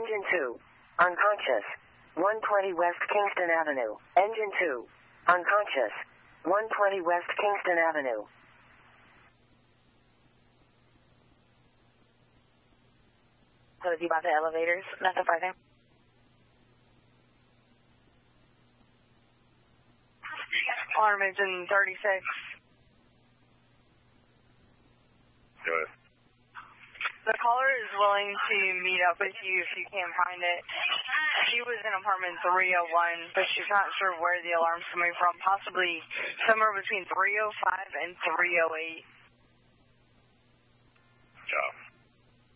Engine 2. Unconscious. 120 West Kingston Avenue. Engine 2. Unconscious. 120 West Kingston Avenue. So is he about the elevators? Nothing further. Alarm engine 36. Go ahead. The caller is willing to meet up with you if you can't find it. She was in apartment 301, but she's not sure where the alarm's coming from. Possibly somewhere between 305 and 308.